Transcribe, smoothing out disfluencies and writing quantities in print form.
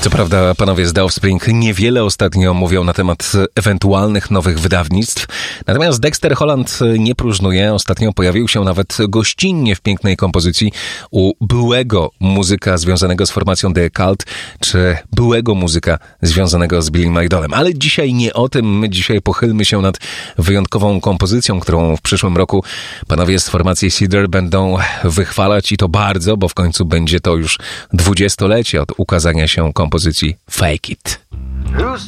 Co prawda panowie z The Offspring niewiele ostatnio mówią na temat ewentualnych nowych wydawnictw, natomiast Dexter Holland nie próżnuje. Ostatnio pojawił się nawet gościnnie w pięknej kompozycji u byłego muzyka związanego z formacją The Cult, czy byłego muzyka związanego z Billym Idolem. Ale dzisiaj nie o tym, my dzisiaj pochylmy się nad wyjątkową kompozycją, którą w przyszłym roku panowie z formacji Cedar będą wychwalać i to bardzo, bo w końcu będzie to już 20-lecie od ukazania się kompozycji Fake It.